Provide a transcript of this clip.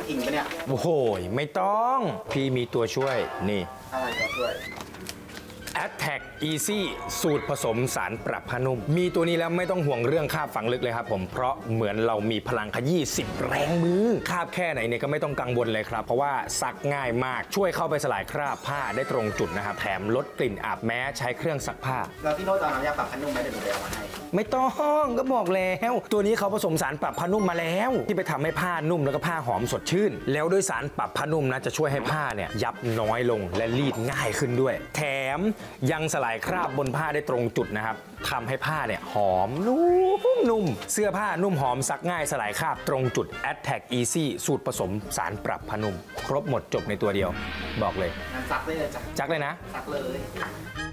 ทิ้งปะเนี่ยโอ้โหไม่ต้องพี่มีตัวช่วยนี่อะไรตัวช่วย Attack Easy สูตรผสมสารปรับผ้านุ่มมีตัวนี้แล้วไม่ต้องห่วงเรื่องคราบฝังลึกเลยครับผมเพราะเหมือนเรามีพลังขยี้10 แรงมือคราบแค่ไหนเนี่ยก็ไม่ต้องกังวลเลยครับเพราะว่าซักง่ายมากช่วยเข้าไปสลายคราบผ้าได้ตรงจุดนะครับแถมลดกลิ่นอับแม้ใช้เครื่องซักผ้าแล้วพี่โน้ตจะเอาน้ำยาปรับผ้านุ่มไหมเดี๋ยวหนูไปเอามาให้ไม่ต้องก็บอกแล้วตัวนี้เขาผสมสารปรับผ้านุ่มมาแล้วที่ไปทำให้ผ้านุ่มแล้วก็ผ้าหอมสดชื่นแล้วด้วยสารปรับผ้านุ่มนะจะช่วยให้ผ้าเนี่ยยับน้อยลงและรีดง่ายขึ้นด้วยแถมยังสลายคราบบนผ้าได้ตรงจุดนะครับทำให้ผ้าเนี่ยหอมนุ่มเสื้อผ้านุ่มหอมซักง่ายสลายคราบตรงจุด Attack Easy สูตรผสมสารปรับผ้านุ่มครบหมดจบในตัวเดียวบอกเลยงั้นซักเลยจ้ะจักเลยนะซักเลย